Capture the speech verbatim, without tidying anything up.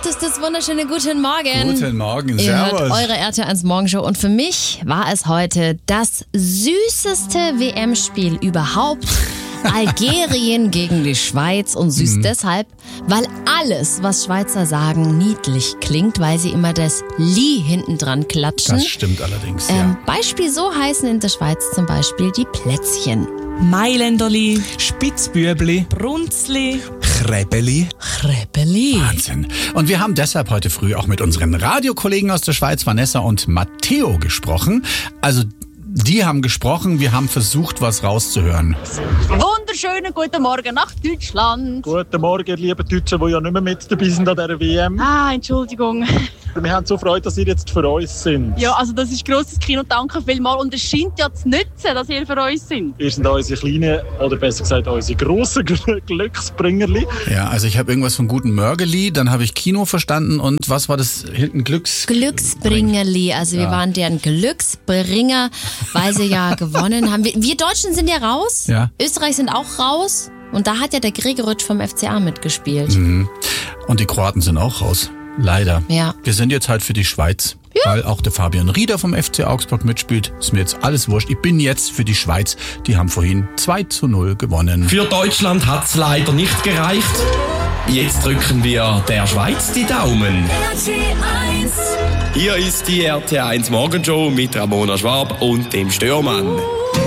zartestes, wunderschöne guten Morgen. Guten Morgen, Ihr servus. hört eure R T L eins Morgenshow und für mich war es heute das süßeste W M-Spiel überhaupt. Algerien gegen die Schweiz und süß mhm. deshalb, weil alles, was Schweizer sagen, niedlich klingt, weil sie immer das Li hinten dran klatschen. Das stimmt allerdings, ähm, ja. Beispiel so heißen in der Schweiz zum Beispiel die Plätzchen. Mailänderli, Spitzbürbli, Brunzli, Kräbeli. Kräbeli. Wahnsinn. Und wir haben deshalb heute früh auch mit unseren Radiokollegen aus der Schweiz, Vanessa und Matteo, gesprochen. Also die haben gesprochen, wir haben versucht, was rauszuhören. Wunderschönen guten Morgen nach Deutschland. Guten Morgen, liebe Deutschen, die ja nicht mehr mit dabei sind an dieser W M. Ah, Entschuldigung. Wir haben so Freude, dass ihr jetzt für uns sind. Ja, also das ist grosses Kino, danke vielmals. Und es scheint ja zu nützen, dass ihr für uns sind. Ihr seid unsere kleinen, oder besser gesagt unsere grossen Glücksbringerli. Ja, also ich habe irgendwas von guten Mörgeli, dann habe ich Kino verstanden und was war das hinten? Glücks... Glücksbringerli, also wir Ja. waren deren Glücksbringer, weil sie ja gewonnen haben. Wir, wir Deutschen sind ja raus, Ja. Österreich sind auch raus und da hat ja der Gregoritsch vom F C A mitgespielt. Mhm. Und die Kroaten sind auch raus. Leider. Ja. Wir sind jetzt halt für die Schweiz, Ja. weil auch der Fabian Rieder vom F C Augsburg mitspielt. Ist mir jetzt alles wurscht. Ich bin jetzt für die Schweiz. Die haben vorhin zwei zu null gewonnen. Für Deutschland hat's leider nicht gereicht. Jetzt drücken wir der Schweiz die Daumen. R T eins. Hier ist die R T eins Morgenshow mit Ramona Schwab und dem Störmann.